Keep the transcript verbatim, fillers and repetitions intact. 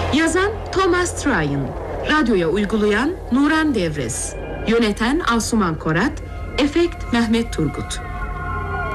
Yazan Thomas Tryon, radyoya uygulayan Nuran Devrez, yöneten Asuman Korat, efekt Mehmet Turgut.